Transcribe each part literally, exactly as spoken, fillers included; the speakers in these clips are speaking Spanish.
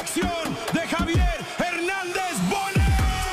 dirección de Javier Hernández Bonet.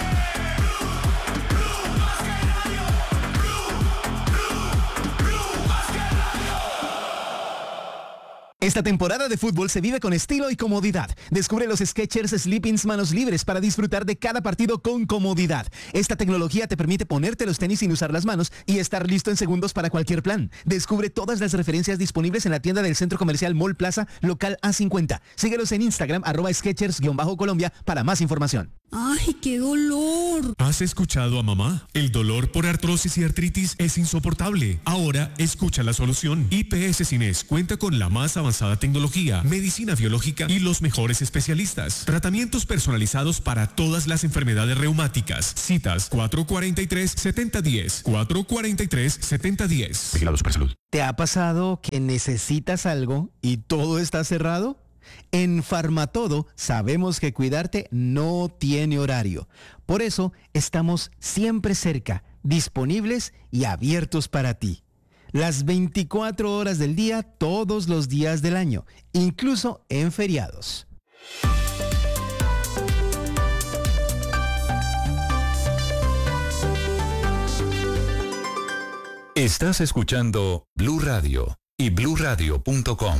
Esta temporada de fútbol se vive con estilo y comodidad. Descubre los Skechers Sleepings manos libres para disfrutar de cada partido con comodidad. Esta tecnología te permite ponerte los tenis sin usar las manos y estar listo en segundos para cualquier plan. Descubre todas las referencias disponibles en la tienda del Centro Comercial Mall Plaza, local A cincuenta. Síguelos en Instagram, arroba Skechers-Colombia para más información. ¡Ay, qué dolor! ¿Has escuchado a mamá? El dolor por artrosis y artritis es insoportable. Ahora escucha la solución. I P S Cines cuenta con la más avanzada tecnología, medicina biológica y los mejores especialistas. Tratamientos personalizados para todas las enfermedades reumáticas. Citas cuatro cuatro tres, siete cero uno cero, cuatro cuatro tres, siete cero uno cero. Vigilado Supersalud. ¿Te ha pasado que necesitas algo y todo está cerrado? En Farmatodo sabemos que cuidarte no tiene horario. Por eso estamos siempre cerca, disponibles y abiertos para ti. Las veinticuatro horas del día, todos los días del año, incluso en feriados. Estás escuchando Blue Radio y blue radio punto com.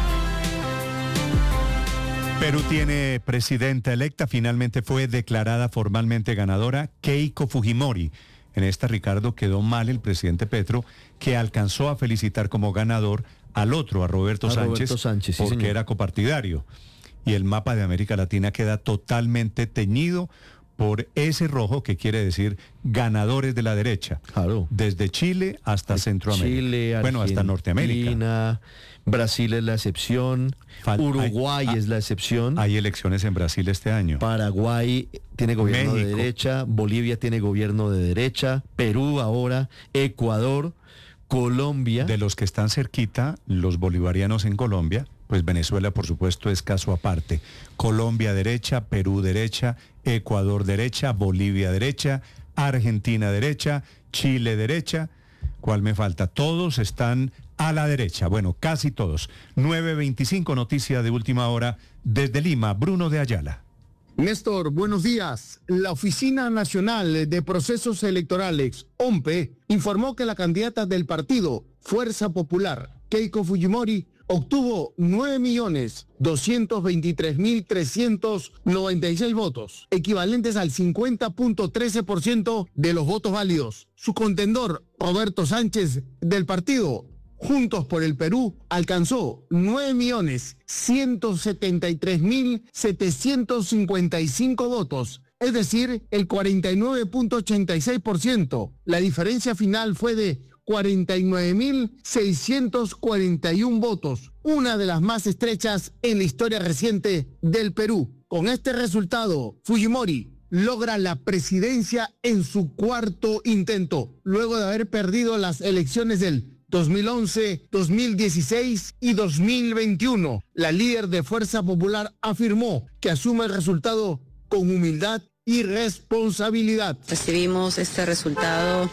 Perú tiene presidenta electa, finalmente fue declarada formalmente ganadora Keiko Fujimori. En esta, Ricardo, quedó mal el presidente Petro, que alcanzó a felicitar como ganador al otro, a Roberto a Sánchez, Roberto Sánchez, sí, porque señor. era copartidario. Y el mapa de América Latina queda totalmente teñido por ese rojo que quiere decir ganadores de la derecha. Claro. Desde Chile hasta Centroamérica. Chile, bueno, hasta Norteamérica. Brasil es la excepción, Fal- Uruguay hay- es la excepción, Hay elecciones en Brasil este año. Paraguay tiene gobierno de México. derecha, Bolivia tiene gobierno de derecha, Perú ahora, Ecuador, Colombia. De los que están cerquita, los bolivarianos en Colombia, pues Venezuela, por supuesto, es caso aparte. Colombia derecha, Perú derecha, Ecuador derecha, Bolivia derecha, Argentina derecha, Chile derecha. ¿Cuál me falta? Todos están a la derecha. Bueno, casi todos. nueve veinticinco, noticia de última hora desde Lima. Bruno de Ayala. Néstor, buenos días. La Oficina Nacional de Procesos Electorales, O M P E, informó que la candidata del partido Fuerza Popular, Keiko Fujimori, obtuvo nueve millones doscientos veintitrés mil trescientos noventa y seis votos, equivalentes al cincuenta punto trece por ciento de los votos válidos. Su contendor, Roberto Sánchez, del partido Juntos por el Perú, alcanzó nueve millones ciento setenta y tres mil setecientos cincuenta y cinco votos, es decir, el cuarenta y nueve punto ochenta y seis por ciento. La diferencia final fue de cuarenta y nueve mil seiscientos cuarenta y uno votos, una de las más estrechas en la historia reciente del Perú. Con este resultado, Fujimori logra la presidencia en su cuarto intento, luego de haber perdido las elecciones del dos mil once, dos mil dieciséis y dos mil veintiuno. La líder de Fuerza Popular afirmó que asume el resultado con humildad y responsabilidad. Recibimos este resultado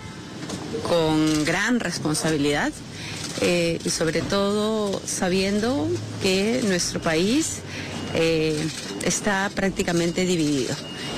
con gran responsabilidad eh, y sobre todo sabiendo que nuestro país eh, está prácticamente dividido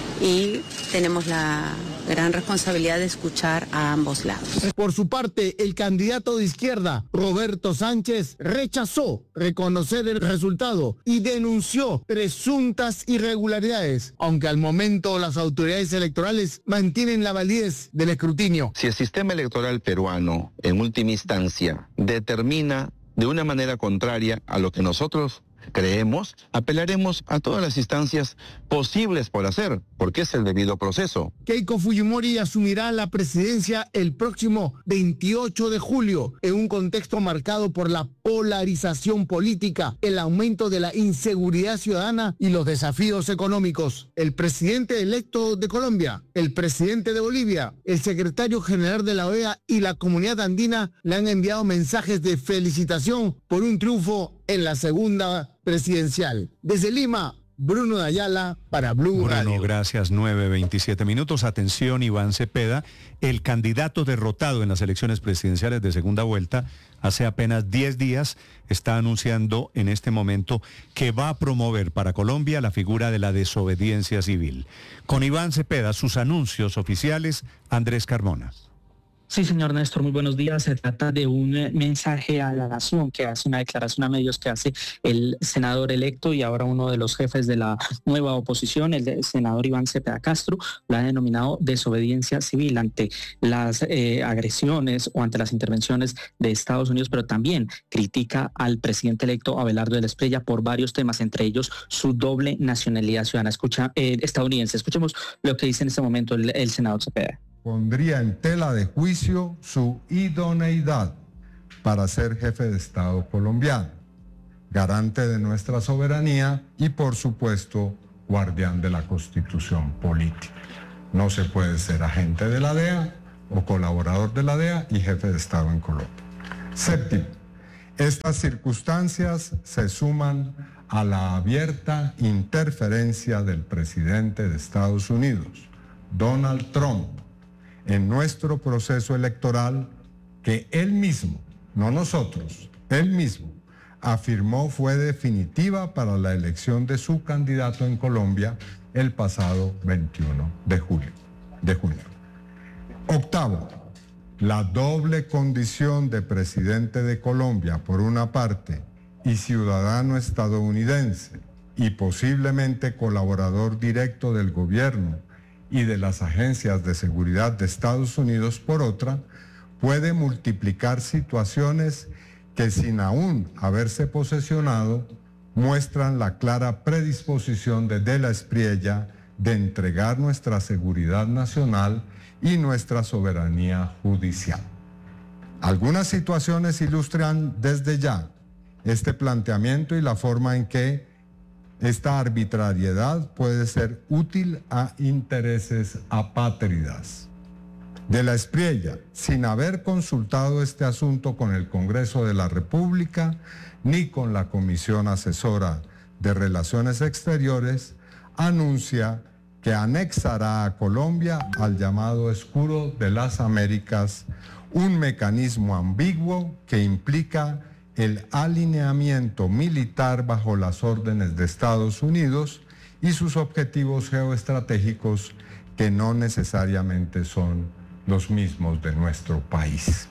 y tenemos la gran responsabilidad de escuchar a ambos lados. Por su parte, el candidato de izquierda, Roberto Sánchez, rechazó reconocer el resultado y denunció presuntas irregularidades, aunque al momento las autoridades electorales mantienen la validez del escrutinio. Si el sistema electoral peruano, en última instancia, determina de una manera contraria a lo que nosotros creemos, apelaremos a todas las instancias posibles por hacer, porque es el debido proceso. Keiko Fujimori asumirá la presidencia el próximo veintiocho de julio, en un contexto marcado por la polarización política, el aumento de la inseguridad ciudadana y los desafíos económicos. El presidente electo de Colombia, el presidente de Bolivia, el secretario general de la O E A y la comunidad andina le han enviado mensajes de felicitación por un triunfo en la segunda presidencial. Desde Lima, Bruno de Ayala para Blue Bruno, Radio. gracias. nueve veintisiete minutos. Atención, Iván Cepeda, el candidato derrotado en las elecciones presidenciales de segunda vuelta hace apenas diez días, está anunciando en este momento que va a promover para Colombia la figura de la desobediencia civil. Con Iván Cepeda, sus anuncios oficiales, Andrés Carmona. Sí, señor Néstor, muy buenos días. Se trata de un mensaje a la nación que hace una declaración a medios que hace el senador electo y ahora uno de los jefes de la nueva oposición, el senador Iván Cepeda Castro, lo ha denominado desobediencia civil ante las eh, agresiones o ante las intervenciones de Estados Unidos, pero también critica al presidente electo Abelardo de la Espriella por varios temas, entre ellos su doble nacionalidad ciudadana escucha, eh, estadounidense. Escuchemos lo que dice en este momento el, el senador Cepeda. Pondría en tela de juicio su idoneidad para ser jefe de Estado colombiano, garante de nuestra soberanía y, por supuesto, guardián de la Constitución política. No se puede ser agente de la D E A o colaborador de la D E A y jefe de Estado en Colombia. Séptimo, estas circunstancias se suman a la abierta interferencia del presidente de Estados Unidos, Donald Trump, en nuestro proceso electoral que él mismo, no nosotros, él mismo, afirmó fue definitiva para la elección de su candidato en Colombia el pasado veintiuno de julio, de junio. Octavo, la doble condición de presidente de Colombia por una parte y ciudadano estadounidense y posiblemente colaborador directo del gobierno y de las agencias de seguridad de Estados Unidos por otra, puede multiplicar situaciones que sin aún haberse posesionado muestran la clara predisposición de De la Espriella de entregar nuestra seguridad nacional y nuestra soberanía judicial. Algunas situaciones ilustran desde ya este planteamiento y la forma en que esta arbitrariedad puede ser útil a intereses apátridas. De la Espriella, sin haber consultado este asunto con el Congreso de la República ni con la Comisión Asesora de Relaciones Exteriores, anuncia que anexará a Colombia al llamado Escudo de las Américas, un mecanismo ambiguo que implica el alineamiento militar bajo las órdenes de Estados Unidos y sus objetivos geoestratégicos que no necesariamente son los mismos de nuestro país.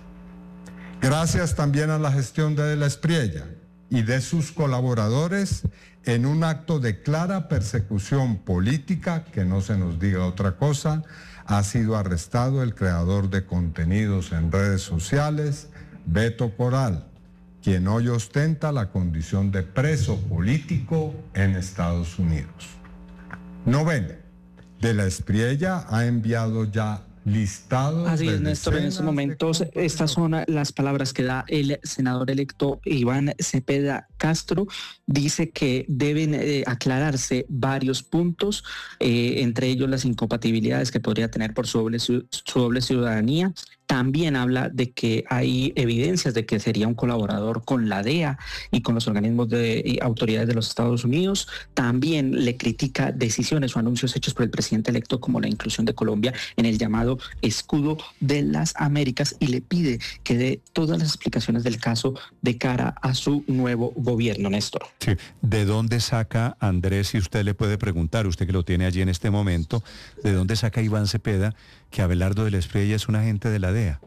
Gracias también a la gestión de De la Espriella y de sus colaboradores en un acto de clara persecución política, que no se nos diga otra cosa, ha sido arrestado el creador de contenidos en redes sociales, Beto Coral, quien hoy ostenta la condición de preso político en Estados Unidos. Noveno, De la Espriella ha enviado ya listados. Así de es, Néstor, en estos momentos estas son las palabras que da el senador electo Iván Cepeda Castro. Dice que deben eh, aclararse varios puntos, eh, entre ellos las incompatibilidades que podría tener por su doble, su, su doble ciudadanía. También habla de que hay evidencias de que sería un colaborador con la D E A y con los organismos de y autoridades de los Estados Unidos. También le critica decisiones o anuncios hechos por el presidente electo como la inclusión de Colombia en el llamado Escudo de las Américas y le pide que dé todas las explicaciones del caso de cara a su nuevo gobierno, Néstor. Sí. ¿De dónde saca, Andrés, si usted le puede preguntar, usted que lo tiene allí en este momento, de dónde saca Iván Cepeda que Abelardo de la Espriella es un agente de la D E A?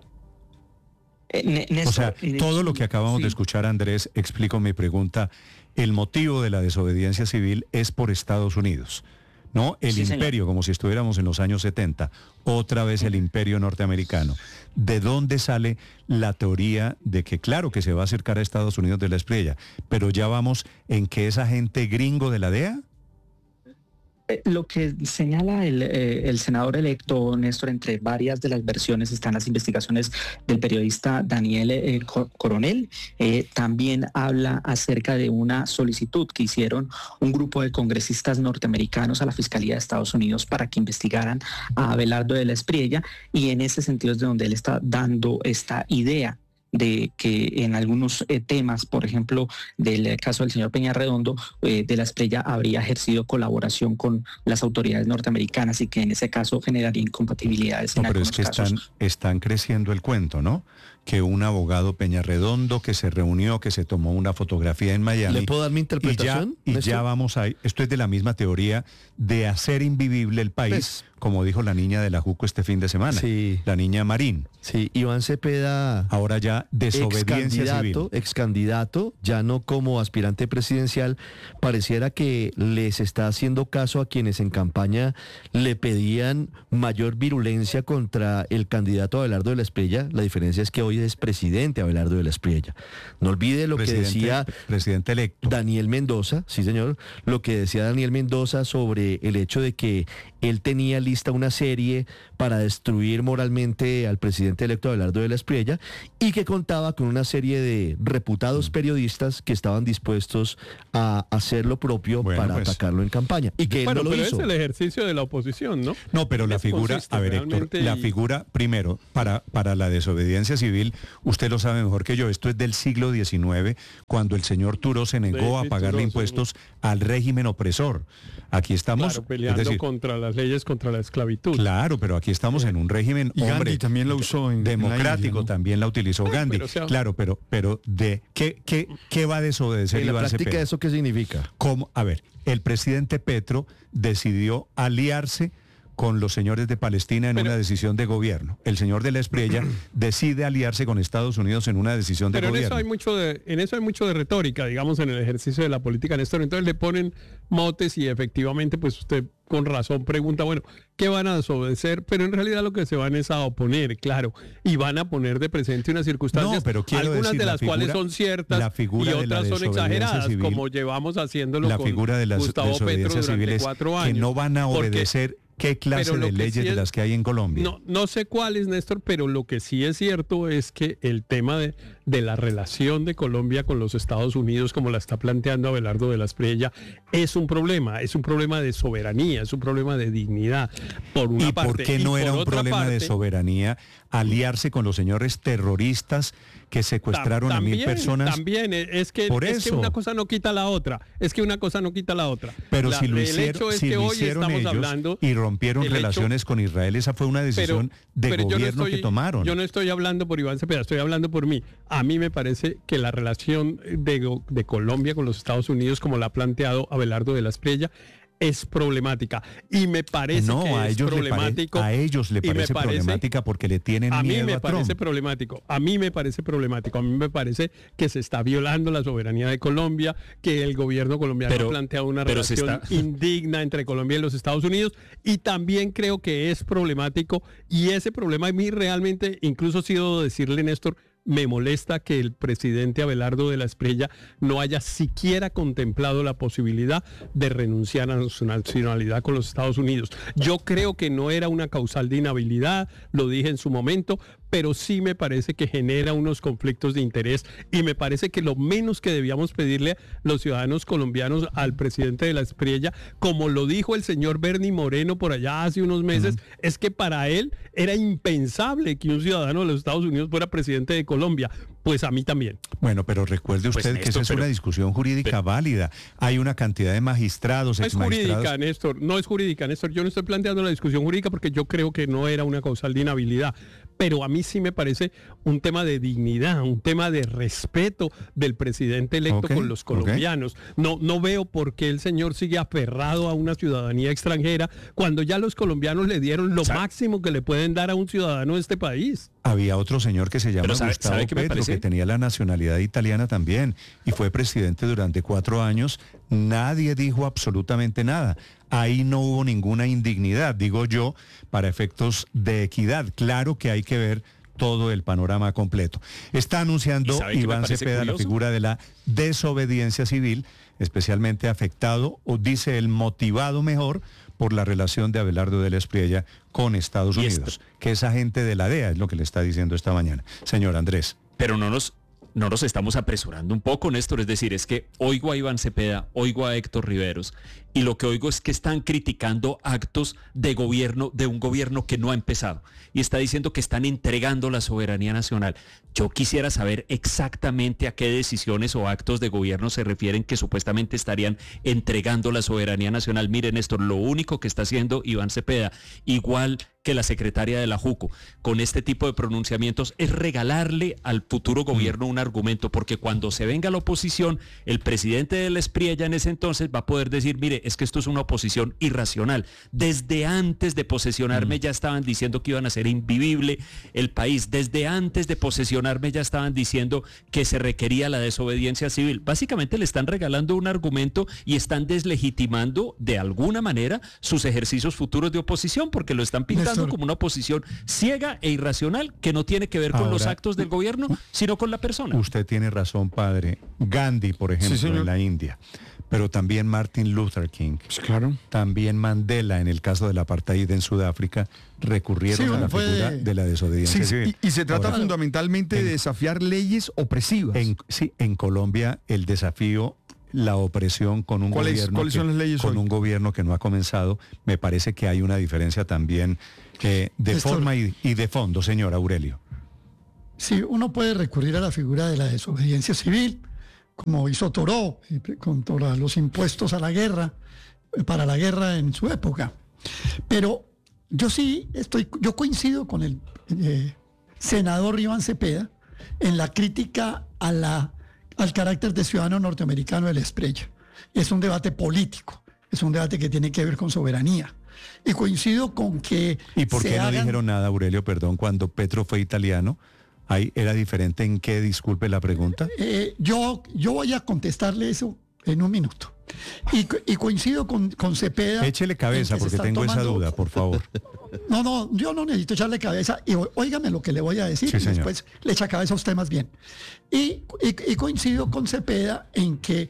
Eh, Néstor, o sea, todo lo que acabamos sí. de escuchar, Andrés, explico mi pregunta. El motivo de la desobediencia civil es por Estados Unidos, ¿no? El sí, imperio, señor. Como si estuviéramos en los años setenta, otra vez el imperio norteamericano. ¿De dónde sale la teoría de que claro que se va a acercar a Estados Unidos de la Espriella, pero ya vamos en que es agente gringo de la D E A? Lo que señala el, eh, el senador electo, Néstor, entre varias de las versiones están las investigaciones del periodista Daniel eh, Coronel. Eh, también habla acerca de una solicitud que hicieron un grupo de congresistas norteamericanos a la Fiscalía de Estados Unidos para que investigaran a Abelardo de la Espriella, y en ese sentido es de donde él está dando esta idea de que en algunos eh, temas, por ejemplo, del caso del señor Peñarredondo, eh, de la Espriella habría ejercido colaboración con las autoridades norteamericanas y que en ese caso generaría incompatibilidades. No, en pero algunos es que casos. están, están creciendo el cuento, ¿no? Que un abogado Peñarredondo que se reunió, que se tomó una fotografía en Miami. ¿Le puedo dar mi interpretación? Y ya, y ya vamos a... Esto es de la misma teoría de hacer invivible el país, Pues, como dijo la niña de la Juco este fin de semana. Sí. La niña Marín. Sí, Iván Cepeda... Ahora ya desobediencia civil. Ex candidato, ya no como aspirante presidencial, pareciera que les está haciendo caso a quienes en campaña le pedían mayor virulencia contra el candidato Abelardo de la Espriella. La diferencia es que hoy es presidente Abelardo de la Espriella. No olvide lo Presidente- que decía presidente electo. Daniel Mendoza, sí señor, lo que decía Daniel Mendoza sobre el hecho de que él tenía lista una serie para destruir moralmente al presidente electo Abelardo de la Espriella y que contaba con una serie de reputados periodistas que estaban dispuestos a hacer lo propio Bueno, para pues, atacarlo en campaña y que él Bueno, no lo pero hizo. es el ejercicio de la oposición, ¿no? No, pero la Es figura, consiste a ver Héctor, realmente la y- figura, primero, para, para la desobediencia civil, usted lo sabe mejor que yo, esto es del siglo diecinueve, cuando el señor Turo se negó Sí, a pagarle Turo, impuestos al régimen opresor. Aquí estamos, Claro, peleando es decir, contra las leyes contra la esclavitud. claro, pero aquí estamos en un régimen, Y Gandhi hombre, también la usó en- en la democrático, India, ¿no? también la utilizó Gandhi. pero, o sea- claro, pero, pero de ¿qué, qué, qué va a desobedecer En la Iván práctica, Cepeda? ¿eso qué significa? ¿Cómo? A ver, el presidente Petro decidió aliarse con los señores de Palestina en Pero- una decisión de gobierno. El señor de la Espriella decide aliarse con Estados Unidos en una decisión de Pero en eso gobierno. hay mucho de, en eso hay mucho de retórica, digamos, en el ejercicio de la política, Néstor. Entonces le ponen motes y efectivamente, pues usted con razón pregunta, bueno, ¿qué van a desobedecer? Pero en realidad lo que se van es a oponer, claro, y van a poner de presente unas circunstancias, No, pero quiero algunas decir, de la las cuales figura- son ciertas la figura y de la otras son desobediencia exageradas, civil- como llevamos haciéndolo La con figura de la Gustavo Petro desobediencia durante civil es cuatro que años. no van a Porque- obedecer qué clase pero lo de que leyes sí de es- las que hay en Colombia. No, no sé cuáles, Néstor, pero lo que sí es cierto es que el tema de, de la relación de Colombia con los Estados Unidos, como la está planteando Abelardo de la Espriella, es un problema, es un problema de soberanía, es un problema de dignidad, por una ¿Y parte. por qué Y no por era un otra problema de parte, soberanía aliarse con los señores terroristas que secuestraron a mil También, personas? También, eh, es que, Por es que eso. una cosa no quita la otra, es que una cosa no quita la otra. Pero La- si lo el hicieron, hecho es si que lo hoy hicieron estamos ellos hablando y rompieron el hecho- relaciones con Israel, esa fue una decisión de pero yo no gobierno estoy- que tomaron. Yo no estoy hablando por Iván Cepeda, estoy hablando por mí. A mí me parece que la relación de, go- de Colombia con los Estados Unidos, como la ha planteado Abelardo de la Espriella, es problemática. Y me parece no, que a es ellos, le pare- problemático. a ellos le y me parece problemática porque le tienen a mí miedo me a parece Trump. problemático, a mí me parece problemático, a mí me parece que se está violando la soberanía de Colombia, que el gobierno colombiano Pero- ha planteado una pero se relación está- indigna entre Colombia y los Estados Unidos, y también creo que es problemático, y ese problema a mí realmente, incluso ha sido decirle, Néstor, me molesta que el presidente Abelardo de la Espriella no haya siquiera contemplado la posibilidad de renunciar a su nacionalidad con los Estados Unidos. Yo creo que no era una causal de inhabilidad, lo dije en su momento, pero sí me parece que genera unos conflictos de interés y me parece que lo menos que debíamos pedirle los ciudadanos colombianos al presidente de la Espriella, como lo dijo el señor Bernie Moreno por allá hace unos meses, es que para él era impensable que un ciudadano de los Estados Unidos fuera presidente de Colombia. Pues a mí también. Bueno, pero recuerde usted Pues, que Néstor, esa es pero- una discusión jurídica válida. Hay una cantidad de magistrados, No es exmagistrados. jurídica, Néstor, no es jurídica, Néstor. Yo no estoy planteando la discusión jurídica porque yo creo que no era una causal de inhabilidad. Pero a mí sí me parece un tema de dignidad, un tema de respeto del presidente electo Ok, con los ok. colombianos. No, no veo por qué el señor sigue aferrado a una ciudadanía extranjera cuando ya los colombianos le dieron lo máximo que le pueden dar a un ciudadano de este país. Había otro señor que se llama Pero ¿sabe- Gustavo sabe qué me Petro, parece? que tenía la nacionalidad italiana también y fue presidente durante cuatro años. Nadie dijo absolutamente nada. Ahí no hubo ninguna indignidad, digo yo, para efectos de equidad. Claro que hay que ver todo el panorama completo. Está anunciando ¿Y sabe qué me Iván parece Cepeda la curioso? figura de la desobediencia civil, especialmente afectado, o dice él, motivado mejor por la relación de Abelardo de la Espriella con Estados Y esto- Unidos, que es agente de la D E A, es lo que le está diciendo esta mañana. Señor Andrés. Pero no nos, no nos estamos apresurando un poco, Néstor. Es decir, es que oigo a Iván Cepeda, oigo a Héctor Riveros, y lo que oigo es que están criticando actos de gobierno, de un gobierno que no ha empezado. Y está diciendo que están entregando la soberanía nacional. Yo quisiera saber exactamente a qué decisiones o actos de gobierno se refieren que supuestamente estarían entregando la soberanía nacional. Miren, Néstor, lo único que está haciendo Iván Cepeda, igual que la secretaria de la JUCO, con este tipo de pronunciamientos, es regalarle al futuro gobierno un argumento, porque cuando se venga la oposición, el presidente de la Espriella en ese entonces va a poder decir, mire, es que esto es una oposición irracional. Desde antes de posesionarme ya estaban diciendo que iban a ser invivible el país. Desde antes de posesionarme ya estaban diciendo que se requería la desobediencia civil. Básicamente le están regalando un argumento y están deslegitimando de alguna manera sus ejercicios futuros de oposición, porque lo están pintando Néstor, como una oposición ciega e irracional que no tiene que ver con ahora, los actos del gobierno, sino con la persona. Usted tiene razón, padre. Gandhi, por ejemplo, sí, en la India, pero también Martin Luther King, pues claro. También Mandela, en el caso del apartheid en Sudáfrica, recurrieron sí, a la puede... figura de la desobediencia sí, civil. Y, y se trata ahora, fundamentalmente en, de desafiar leyes opresivas. En, sí, en Colombia el desafío, la opresión con un ¿Cuáles, gobierno ¿cuáles que, son las leyes con hoy? un gobierno que no ha comenzado, me parece que hay una diferencia también eh, de Néstor, forma y, y de fondo, señor Aurelio. Sí, uno puede recurrir a la figura de la desobediencia civil, como hizo Toro contra los impuestos a la guerra, para la guerra en su época. Pero yo sí estoy, yo coincido con el eh, senador Iván Cepeda en la crítica a la al carácter de ciudadano norteamericano de la Espriella. Es un debate político, es un debate que tiene que ver con soberanía. Y coincido con que... ¿Y por qué no hagan... dijeron nada, Aurelio, perdón, cuando Petro fue italiano? ¿Ahí era diferente en qué? Disculpe la pregunta. Eh, yo, yo voy a contestarle eso en un minuto. Y, y coincido con, con Cepeda... Échele cabeza porque tengo tomando... esa duda, por favor. No, no, yo no necesito echarle cabeza. Y óigame lo que le voy a decir sí, y señor. Después le echa cabeza a usted más bien. Y, y, y coincido con Cepeda en que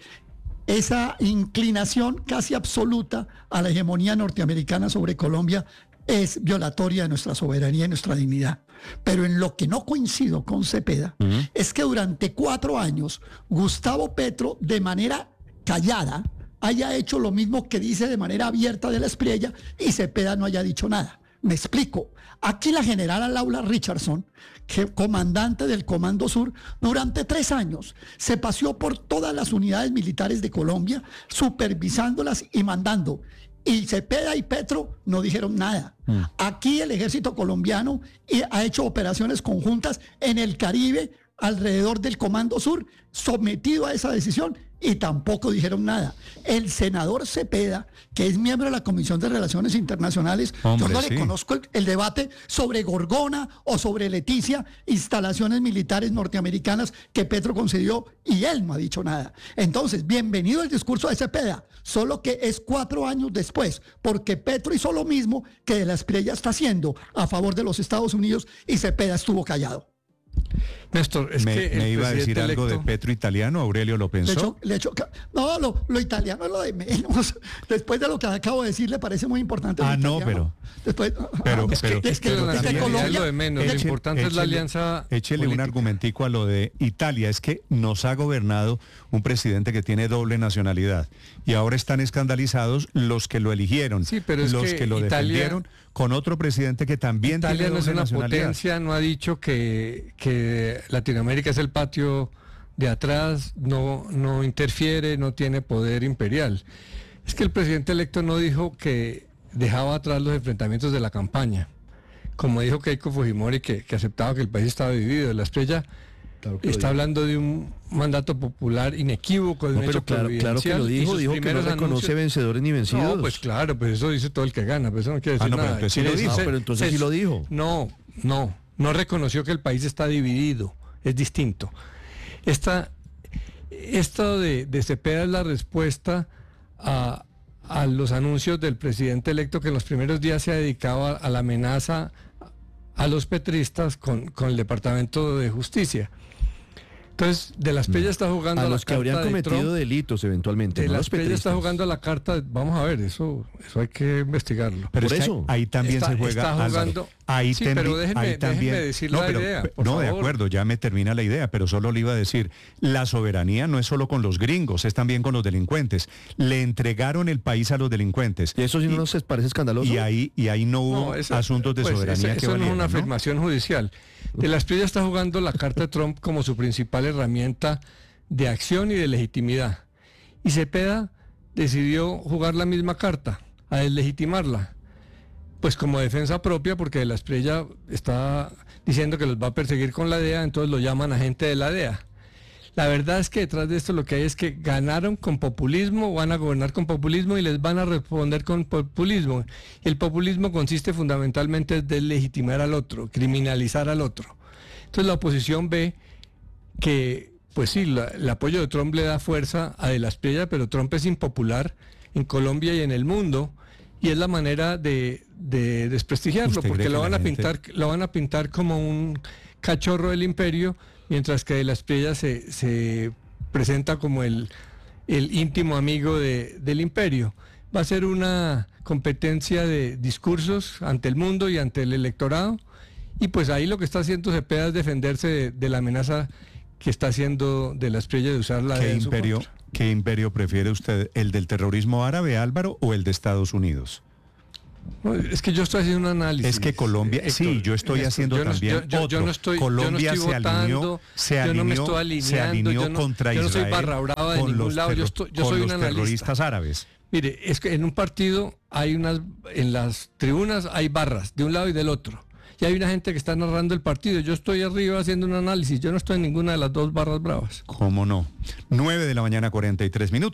esa inclinación casi absoluta a la hegemonía norteamericana sobre Colombia es violatoria de nuestra soberanía y nuestra dignidad. Pero en lo que no coincido con Cepeda uh-huh. es que durante cuatro años Gustavo Petro, de manera callada, haya hecho lo mismo que dice de manera abierta de la Espriella y Cepeda no haya dicho nada. Me explico. Aquí la general Laura Richardson, que comandante del Comando Sur, durante tres años se paseó por todas las unidades militares de Colombia, supervisándolas y mandando. Y Cepeda y Petro no dijeron nada. Mm. Aquí el ejército colombiano ha hecho operaciones conjuntas en el Caribe, alrededor del Comando Sur, sometido a esa decisión, y tampoco dijeron nada. El senador Cepeda, que es miembro de la Comisión de Relaciones Internacionales, Hombre, yo no sí. le conozco el, el debate sobre Gorgona o sobre Leticia, instalaciones militares norteamericanas que Petro concedió, y él no ha dicho nada. Entonces, bienvenido el discurso de Cepeda, solo que es cuatro años después, porque Petro hizo lo mismo que de la Espriella está haciendo a favor de los Estados Unidos y Cepeda estuvo callado. Néstor, es me, que me iba a decir algo electo... de Petro italiano, Aurelio lo pensó. Le echo, le echo, no, lo, lo italiano es lo de menos. Después de lo que acabo de decir, le parece muy importante. Ah, no, pero. Después, pero, es pero, que, es que, pero es que Colombia, es lo de menos. Eche, lo importante échele, es la alianza. Échele política. Un argumentico a lo de Italia. Es que nos ha gobernado un presidente que tiene doble nacionalidad. Y ahora están escandalizados los que lo eligieron. Sí, pero es los que, que lo Italia, defendieron con otro presidente que también Italia tiene doble no es una nacionalidad. Potencia, no ha dicho que, que Latinoamérica es el patio de atrás, no, no interfiere, no tiene poder imperial. Es que el presidente electo no dijo que dejaba atrás los enfrentamientos de la campaña, como dijo Keiko Fujimori, que, que aceptaba que el país estaba dividido. La Espriella claro está hablando de un mandato popular inequívoco, de no, un pero hecho claro, claro que lo dijo, dijo que no reconoce anuncios... vencedores ni vencidos. No, pues claro, pues eso dice todo el que gana, pues eso no quiere decir ah, no, nada. Pero, sí lo dijo. Decir, pero entonces se, sí lo dijo. No, no, no reconoció que el país está dividido, es distinto. Esta, esto de, de Cepeda es la respuesta a, a los anuncios del presidente electo, que en los primeros días se ha dedicado a, a la amenaza a los petristas con, con el Departamento de Justicia. Entonces, De la Espriella está jugando a a los la que habrían carta de cometido Trump. delitos eventualmente. De no la los Espriella está petristas. jugando a la carta, vamos a ver, eso, eso hay que investigarlo. Pero Por es que eso. ahí, ahí también Está- se juega. está Álvaro, jugando- ahí Sí, tambi- pero déjenme- ahí déjenme también- decir no, la pero- idea, pe- por no, de favor. acuerdo, ya me termina la idea, pero solo le iba a decir, la soberanía no es solo con los gringos, es también con los delincuentes. Le entregaron el país a los delincuentes. ¿Y eso sí no nos parece escandaloso? Y ahí, y ahí no hubo No, esa- asuntos de pues, soberanía esa- que eso no es valieran, una ¿no? afirmación judicial. De la Espriella está jugando la carta de Trump como su principal herramienta de acción y de legitimidad. Y Cepeda decidió jugar la misma carta, a deslegitimarla, pues como defensa propia, porque De la Espriella está diciendo que los va a perseguir con la D E A, entonces lo llaman agente de la D E A. La verdad es que detrás de esto lo que hay es que ganaron con populismo, van a gobernar con populismo y les van a responder con populismo. El populismo consiste fundamentalmente en deslegitimar al otro, criminalizar al otro. Entonces la oposición ve que, pues sí, la- el apoyo de Trump le da fuerza a De la Espriella, pero Trump es impopular en Colombia y en el mundo, y es la manera de, de desprestigiarlo, ¿Usted porque cree lo que van la a gente- pintar, lo van a pintar como un cachorro del imperio, mientras que De la Espriella se, se presenta como el, el íntimo amigo de- del imperio. Va a ser una competencia de discursos ante el mundo y ante el electorado, y pues ahí lo que está haciendo Cepeda es defenderse de, de la amenaza que está haciendo De la Espriella de usar la D E A ¿Qué en su imperio, contra. ¿Qué imperio prefiere usted, el del terrorismo árabe, Álvaro, o el de Estados Unidos? No, es que yo estoy haciendo un análisis. Es que Colombia, Héctor, sí, yo estoy Héctor, haciendo yo no- también yo- yo- yo otro. no estoy- yo no Colombia estoy se alineó, votando, se yo no me alineó, estoy se alineando, alineó yo no- contra yo no soy Israel barra brava de con ningún los lado, yo terro- estoy- yo con soy los un analista. terroristas árabes. Mire, es que en un partido hay unas, en las tribunas hay barras de un lado y del otro. Y hay una gente que está narrando el partido. Yo estoy arriba haciendo un análisis. Yo no estoy en ninguna de las dos barras bravas. ¿Cómo no? nueve de la mañana, cuarenta y tres minutos.